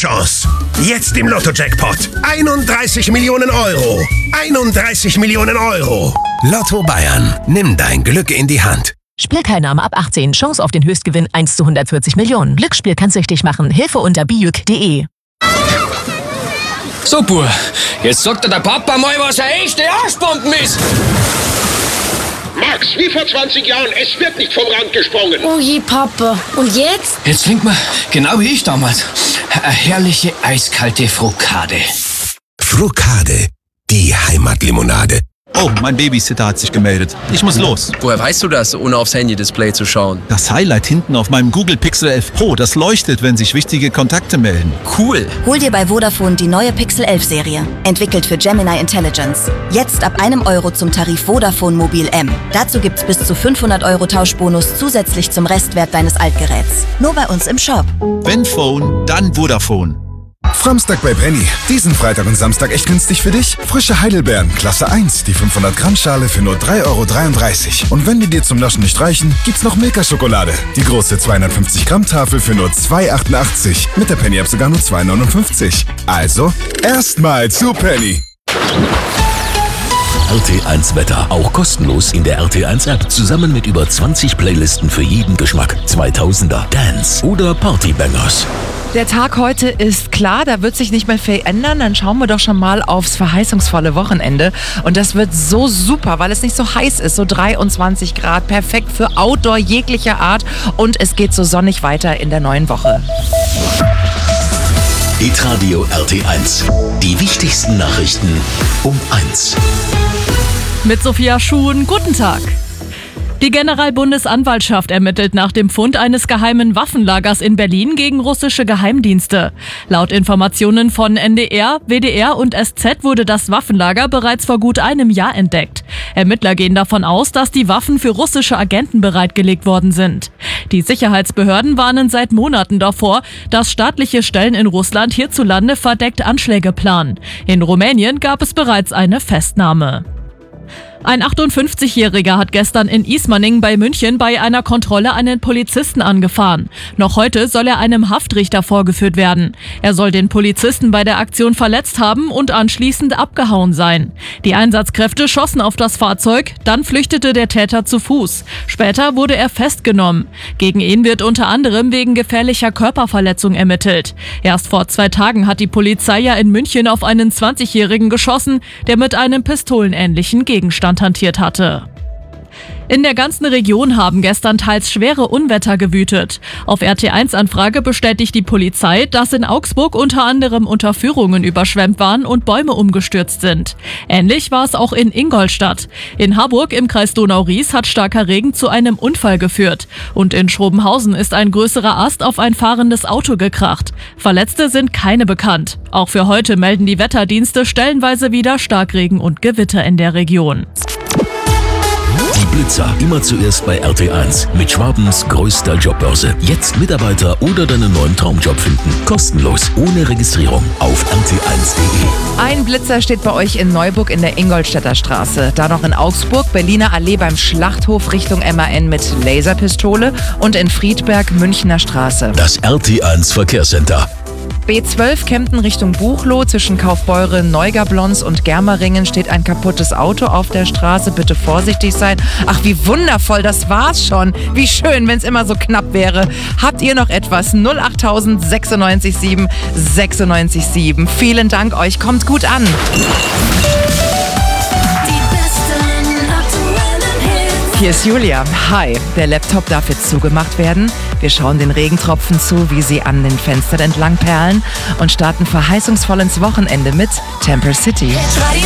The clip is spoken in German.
Chance. Jetzt im Lotto-Jackpot. 31 Millionen Euro. 31 Millionen Euro. Lotto Bayern. Nimm dein Glück in die Hand. Spielteilnahme ab 18. Chance auf den Höchstgewinn 1 zu 140 Millionen. Glücksspiel kann süchtig machen. Hilfe unter bijuk.de. So, Bub, jetzt sagt dir der Papa mal, was eine echte Arschbomben ist. Max, wie vor 20 Jahren, es wird nicht vom Rand gesprungen. Oh je, Papa. Und jetzt? Jetzt trinkt man, genau wie ich damals, eine herrliche eiskalte Frukade. Frukade. Die Heimatlimonade. Oh, mein Babysitter hat sich gemeldet. Ich muss los. Woher weißt du das, ohne aufs Handy-Display zu schauen? Das Highlight hinten auf meinem Google Pixel 11 Pro, das leuchtet, wenn sich wichtige Kontakte melden. Cool. Hol dir bei Vodafone die neue Pixel 11 Serie. Entwickelt für Gemini Intelligence. Jetzt ab €1 zum Tarif Vodafone Mobil M. Dazu gibt's bis zu 500 € Tauschbonus zusätzlich zum Restwert deines Altgeräts. Nur bei uns im Shop. Wenn Phone, dann Vodafone. Samstag bei Penny. Diesen Freitag und Samstag echt günstig für dich? Frische Heidelbeeren, Klasse 1, die 500 Gramm Schale für nur €3,33 €. Und wenn die dir zum Naschen nicht reichen, gibt's noch Milka-Schokolade. Die große 250 Gramm Tafel für nur €2,88. Mit der Penny-App sogar nur €2,59. Also, erstmal zu Penny. RT1 Wetter, auch kostenlos in der RT1 App, zusammen mit über 20 Playlisten für jeden Geschmack. 2000er, Dance oder Partybangers. Der Tag heute ist klar, da wird sich nicht mehr viel ändern. Dann schauen wir doch schon mal aufs verheißungsvolle Wochenende. Und das wird so super, weil es nicht so heiß ist, so 23 Grad, perfekt für Outdoor jeglicher Art. Und es geht so sonnig weiter in der neuen Woche. Hitradio RT1, die wichtigsten Nachrichten um 1. Mit Sophia Schuhn, guten Tag. Die Generalbundesanwaltschaft ermittelt nach dem Fund eines geheimen Waffenlagers in Berlin gegen russische Geheimdienste. Laut Informationen von NDR, WDR und SZ wurde das Waffenlager bereits vor gut einem Jahr entdeckt. Ermittler gehen davon aus, dass die Waffen für russische Agenten bereitgelegt worden sind. Die Sicherheitsbehörden warnen seit Monaten davor, dass staatliche Stellen in Russland hierzulande verdeckt Anschläge planen. In Rumänien gab es bereits eine Festnahme. Ein 58-Jähriger hat gestern in Ismaning bei München bei einer Kontrolle einen Polizisten angefahren. Noch heute soll er einem Haftrichter vorgeführt werden. Er soll den Polizisten bei der Aktion verletzt haben und anschließend abgehauen sein. Die Einsatzkräfte schossen auf das Fahrzeug, dann flüchtete der Täter zu Fuß. Später wurde er festgenommen. Gegen ihn wird unter anderem wegen gefährlicher Körperverletzung ermittelt. Erst vor 2 Tagen hat die Polizei ja in München auf einen 20-Jährigen geschossen, der mit einem pistolenähnlichen Gegenstand hantiert hatte. In der ganzen Region haben gestern teils schwere Unwetter gewütet. Auf RT1-Anfrage bestätigt die Polizei, dass in Augsburg unter anderem Unterführungen überschwemmt waren und Bäume umgestürzt sind. Ähnlich war es auch in Ingolstadt. In Harburg im Kreis Donau-Ries hat starker Regen zu einem Unfall geführt. Und in Schrobenhausen ist ein größerer Ast auf ein fahrendes Auto gekracht. Verletzte sind keine bekannt. Auch für heute melden die Wetterdienste stellenweise wieder Starkregen und Gewitter in der Region. Die Blitzer, immer zuerst bei RT1 mit Schwabens größter Jobbörse. Jetzt Mitarbeiter oder deinen neuen Traumjob finden. Kostenlos, ohne Registrierung auf rt1.de. Ein Blitzer steht bei euch in Neuburg in der Ingolstädter Straße. Da noch in Augsburg, Berliner Allee beim Schlachthof Richtung MAN mit Laserpistole und in Friedberg, Münchner Straße. Das RT1 Verkehrscenter. B12 Kempten Richtung Buchloe, zwischen Kaufbeuren, Neugablons und Germeringen steht ein kaputtes Auto auf der Straße. Bitte vorsichtig sein. Ach, wie wundervoll, das war's schon. Wie schön, wenn es immer so knapp wäre. Habt ihr noch etwas? 08000 96 7 96 7. Vielen Dank euch, kommt gut an. Hier ist Julia. Hi, der Laptop darf jetzt zugemacht werden. Wir schauen den Regentropfen zu, wie sie an den Fenstern entlang perlen und starten verheißungsvoll ins Wochenende mit Temper City.